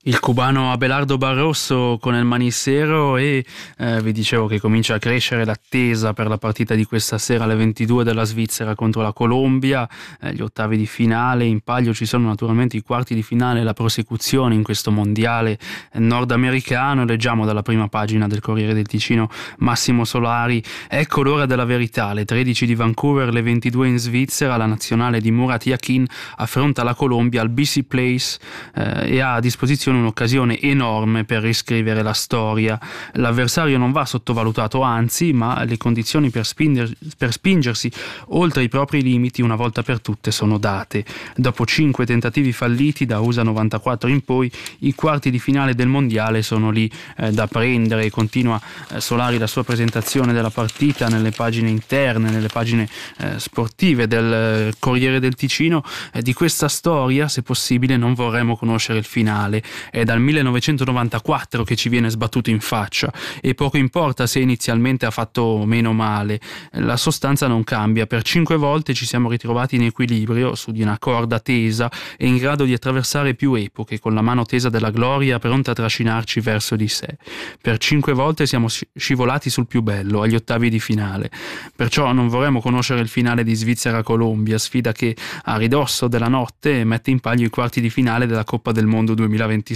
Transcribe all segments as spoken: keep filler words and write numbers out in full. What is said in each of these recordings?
Il cubano Abelardo Barroso con il Manicero e eh, vi dicevo che comincia a crescere l'attesa per la partita di questa sera alle ventidue della Svizzera contro la Colombia, eh, gli ottavi di finale, in palio ci sono naturalmente i quarti di finale e la prosecuzione in questo mondiale nordamericano. Leggiamo dalla prima pagina del Corriere del Ticino Massimo Solari: ecco l'ora della verità, le tredici di Vancouver, le ventidue in Svizzera, la nazionale di Murat Yakin affronta la Colombia al B C Place eh, e ha a disposizione un'occasione enorme per riscrivere la storia. L'avversario non va sottovalutato, anzi, ma le condizioni per, spinger, per spingersi oltre i propri limiti una volta per tutte sono date. Dopo cinque tentativi falliti da U S A novantaquattro in poi, i quarti di finale del mondiale sono lì eh, da prendere. Continua eh, Solari la sua presentazione della partita nelle pagine interne, nelle pagine eh, sportive del eh, Corriere del Ticino. Eh, di questa storia, se possibile, non vorremmo conoscere il finale. È dal millenovecentonovantaquattro che ci viene sbattuto in faccia e poco importa se inizialmente ha fatto meno male, la sostanza non cambia. Per cinque volte ci siamo ritrovati in equilibrio su di una corda tesa e in grado di attraversare più epoche con la mano tesa della gloria pronta a trascinarci verso di sé. Per cinque volte siamo scivolati sul più bello, agli ottavi di finale. Perciò non vorremmo conoscere il finale di Svizzera-Colombia, sfida che a ridosso della notte mette in palio i quarti di finale della Coppa del Mondo duemilaventisei.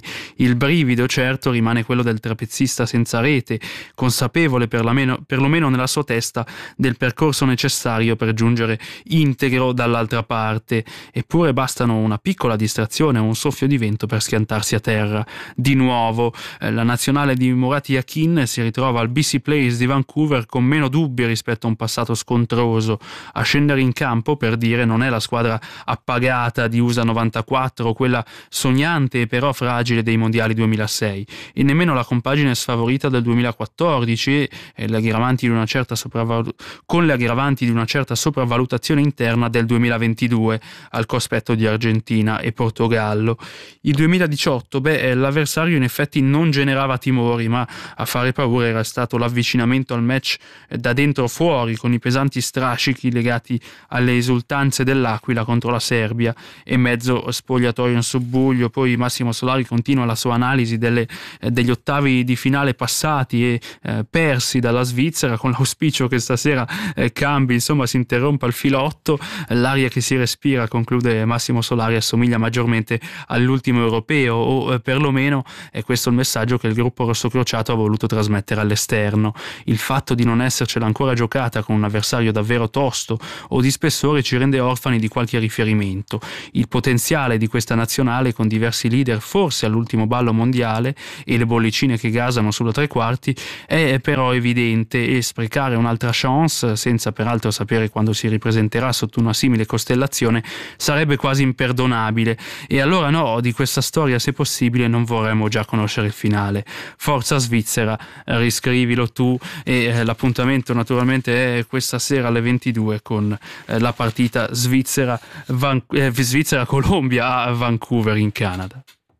Il brivido certo rimane quello del trapezzista senza rete, consapevole perlomeno, perlomeno nella sua testa del percorso necessario per giungere integro dall'altra parte, eppure bastano una piccola distrazione o un soffio di vento per schiantarsi a terra. Di nuovo eh, la nazionale di Murat Yakin si ritrova al B C Place di Vancouver con meno dubbi rispetto a un passato scontroso. A scendere in campo, per dire, non è la squadra appagata di U S A novantaquattro, quella sognante e però fragile dei mondiali duemilasei, e nemmeno la compagine sfavorita del duemilaquattordici e le aggravanti di una certa sopravvalu- con le aggravanti di una certa sopravvalutazione interna del duemilaventidue al cospetto di Argentina e Portogallo. Il duemiladiciotto, beh, l'avversario in effetti non generava timori, ma a fare paura era stato l'avvicinamento al match da dentro fuori, con i pesanti strascichi legati alle esultanze dell'Aquila contro la Serbia e mezzo spogliatoio in subbuglio. Poi Massimo Solari continua la sua analisi delle, eh, degli ottavi di finale passati e eh, persi dalla Svizzera, con l'auspicio che stasera eh, cambi, insomma si interrompa il filotto. L'aria che si respira, conclude Massimo Solari, assomiglia maggiormente all'ultimo europeo, o eh, perlomeno è questo il messaggio che il gruppo rossocrociato ha voluto trasmettere all'esterno. Il fatto di non essercela ancora giocata con un avversario davvero tosto o di spessore ci rende orfani di qualche riferimento. Il potenziale di questa nazionale, con diversi leader forse all'ultimo ballo mondiale e le bollicine che gasano sulla tre quarti, è però evidente, e sprecare un'altra chance senza peraltro sapere quando si ripresenterà sotto una simile costellazione sarebbe quasi imperdonabile. E allora no, di questa storia, se possibile, non vorremmo già conoscere il finale. Forza Svizzera, riscrivilo tu, e eh, l'appuntamento naturalmente è questa sera alle ventidue con eh, la partita Svizzera Van- eh, Svizzera-Colombia a Vancouver in Canada.